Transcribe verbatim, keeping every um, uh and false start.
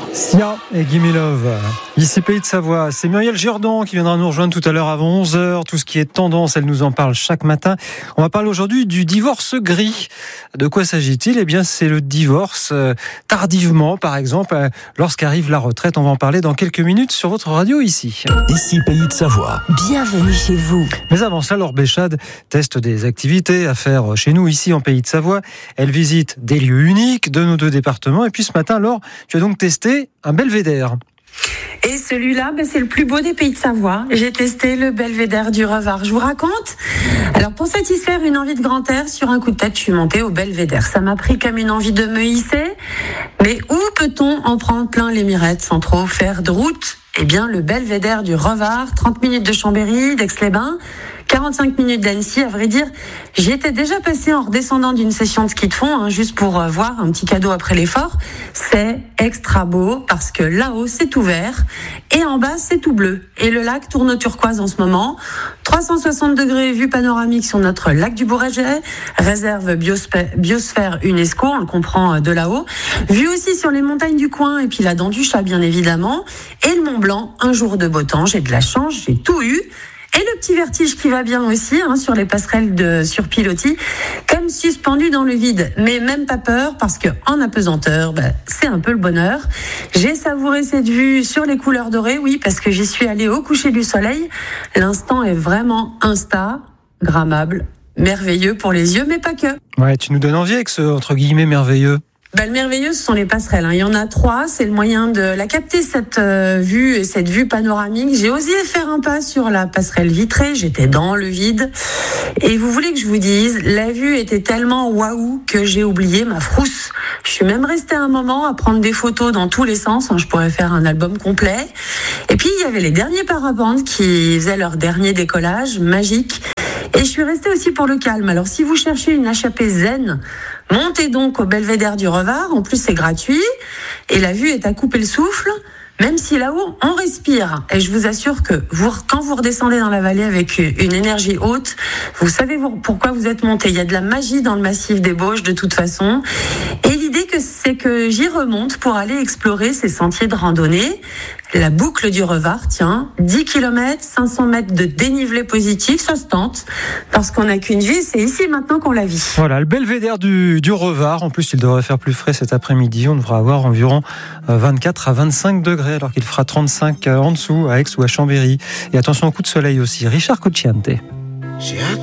Sia et Gimme Love. Ici Pays de Savoie, c'est Muriel Jourdan qui viendra nous rejoindre tout à l'heure avant onze heures. Tout ce qui est tendance, elle nous en parle chaque matin. On va parler aujourd'hui du divorce gris. De quoi s'agit-il ? Eh bien, c'est le divorce euh, tardivement, par exemple, euh, lorsqu'arrive la retraite. On va en parler dans quelques minutes sur votre radio ici. Ici Pays de Savoie. Bienvenue chez vous. Mais avant cela, Laure Béchade teste des activités à faire chez nous, ici en Pays de Savoie. Elle visite des lieux uniques de nos deux départements. Et puis ce matin, Laure, tu as donc testé un belvédère. Et celui-là, ben, c'est le plus beau des Pays de Savoie. J'ai testé le belvédère du Revard. Je vous raconte. Alors, pour satisfaire une envie de grand air, sur un coup de tête, je suis montée au belvédère. Ça m'a pris comme une envie de me hisser. Mais où peut-on en prendre plein les mirettes sans trop faire de route ? Eh bien, le belvédère du Revard, trente minutes de Chambéry, d'Aix-les-Bains, quarante-cinq minutes d'Annecy. À vrai dire, j'y étais déjà passée en redescendant d'une session de ski de fond, hein, juste pour euh, voir un petit cadeau après l'effort. C'est extra beau parce que là-haut, c'est tout vert et en bas, c'est tout bleu. Et le lac tourne au turquoise en ce moment. trois cent soixante degrés vue panoramique sur notre lac du Bourget, réserve biosphère, biosphère UNESCO, on le comprend de là-haut. Vue aussi sur les montagnes du coin et puis la dent du chat, bien évidemment. Et le Mont Blanc, un jour de beau temps, j'ai de la chance, j'ai tout eu. Et le petit vertige qui va bien aussi, hein, sur les passerelles de sur pilotis, comme suspendu dans le vide. Mais même pas peur, parce que en apesanteur, bah, c'est un peu le bonheur. J'ai savouré cette vue sur les couleurs dorées, oui, parce que j'y suis allée au coucher du soleil. L'instant est vraiment instagrammable, merveilleux pour les yeux, mais pas que. Ouais, tu nous donnes envie avec ce, entre guillemets, merveilleux. Ben, le merveilleux, ce sont les passerelles. Hein. Il y en a trois. C'est le moyen de la capter, cette euh, vue et cette vue panoramique. J'ai osé faire un pas sur la passerelle vitrée. J'étais dans le vide. Et vous voulez que je vous dise, la vue était tellement waouh que j'ai oublié ma frousse. Je suis même restée un moment à prendre des photos dans tous les sens. Je pourrais faire un album complet. Et puis, il y avait les derniers parapentes qui faisaient leur dernier décollage magique. Et je suis restée aussi pour le calme. Alors, si vous cherchez une échappée zen, montez donc au belvédère du Revard. En plus, c'est gratuit. Et la vue est à couper le souffle, même si là-haut, on respire. Et je vous assure que vous, quand vous redescendez dans la vallée avec une énergie haute, vous savez pourquoi vous êtes monté. Il y a de la magie dans le massif des Bauges, de toute façon. Et l'idée, que c'est que j'y remonte pour aller explorer ces sentiers de randonnée. La boucle du Revard, tiens, dix kilomètres, cinq cents mètres de dénivelé positif, ça se tente, parce qu'on n'a qu'une vie, c'est ici maintenant qu'on la vit. Voilà, le belvédère du, du Revard. En plus, il devrait faire plus frais cet après-midi. On devra avoir environ vingt-quatre à vingt-cinq degrés, alors qu'il fera trente-cinq en dessous, à Aix ou à Chambéry. Et attention au coup de soleil aussi. Richard Cocciante.